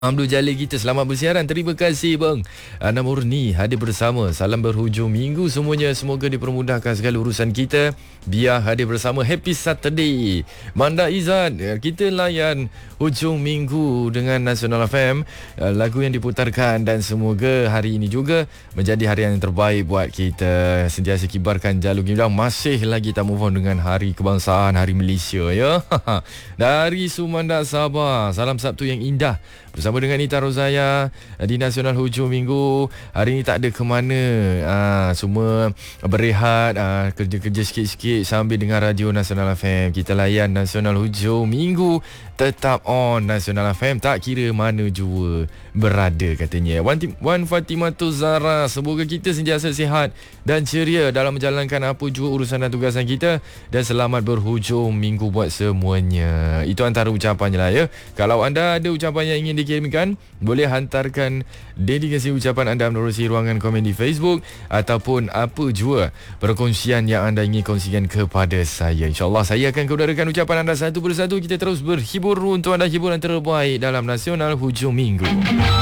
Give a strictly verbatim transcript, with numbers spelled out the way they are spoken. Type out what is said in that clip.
Abdul Jalil kita selamat bersiaran. Terima kasih bang Ana Murni hadir bersama. Salam berhujung minggu semuanya. Semoga dipermudahkan segala urusan kita. Biar hadir bersama. Happy Saturday Manda Izzat. Kita layan hujung minggu dengan Nasional F M, lagu yang diputarkan, dan semoga hari ini juga menjadi hari yang terbaik buat kita. Sentiasa kibarkan jalur gemilang. Masih lagi tak move on dengan Hari Kebangsaan, Hari Malaysia ya. Dari Sumanda Sabah, salam Sabtu yang indah bersama dengan Nita Rozaya di Nasional Hujung Minggu. Hari ini tak ada ke mana, ah, semua berehat, ah, kerja-kerja sikit-sikit sambil dengar Radio Nasional F M. Kita layan Nasional Hujung Minggu, tetap on Nasional F M, tak kira mana jua berada katanya. Wan, Wan Fatimah Zara, semoga kita sentiasa sihat dan ceria dalam menjalankan apa jua urusan dan tugasan kita, dan selamat berhujung minggu buat semuanya. Itu antara ucapannya lah ya. Kalau anda ada ucapan yang ingin dikirimkan, boleh hantarkan dedikasi ucapan anda menerusi ruangan komen di Facebook, ataupun apa jua perkongsian yang anda ingin kongsikan kepada saya. InsyaAllah saya akan keudarakan ucapan anda satu persatu. Kita terus berhibur untuk anda, hiburan terbaik dalam Nasional Hujung Minggu.